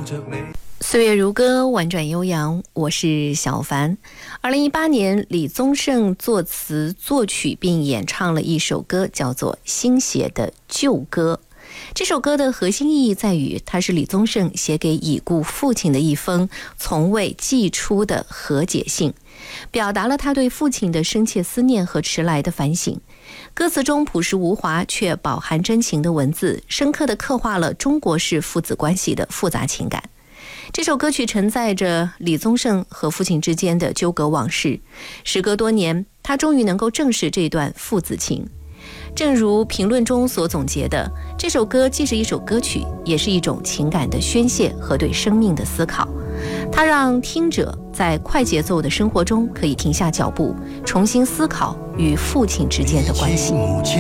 岁月如歌，婉转悠扬，我是小凡。2018年，李宗盛作词作曲并演唱了一首歌，叫做《新写的旧歌》。这首歌的核心意义在于，它是李宗盛写给已故父亲的一封从未寄出的和解信，表达了他对父亲的深切思念和迟来的反省。歌词中朴实无华却饱含真情的文字，深刻地刻画了中国式父子关系的复杂情感。这首歌曲承载着李宗盛和父亲之间的纠葛往事，时隔多年，他终于能够正视这段父子情。正如评论中所总结的，这首歌既是一首歌曲，也是一种情感的宣泄和对生命的思考。它让听者在快节奏的生活中可以停下脚步，重新思考与父亲之间的关系。